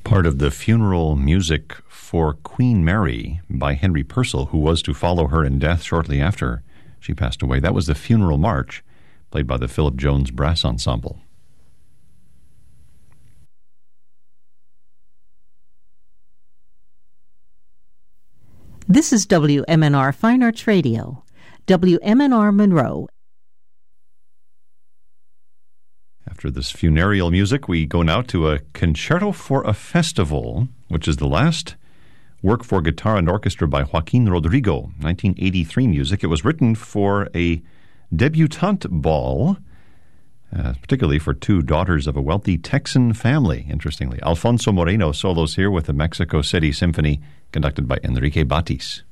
part of the funeral music for Queen Mary by Henry Purcell, who was to follow her in death shortly after she passed away. That was the funeral march played by the Philip Jones Brass Ensemble. This is WMNR Fine Arts Radio, WMNR Monroe. After this funereal music, we go now to a Concerto for a Festival, which is the last work for guitar and orchestra by Joaquin Rodrigo, 1983 music. It was written for a debutante ball, particularly for two daughters of a wealthy Texan family, interestingly. Alfonso Moreno solos here with the Mexico City Symphony, conducted by Enrique Batis.